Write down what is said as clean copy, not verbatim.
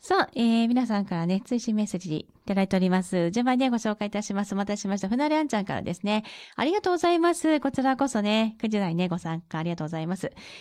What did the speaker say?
さあ、皆さんからね、追伸メッセージいただいております。順番にご紹介いたします。お待たせしました。ふなれあんちゃんからですね。ありがとうございます。こちらこそね、9時台ね、ご参加ありがとうございます。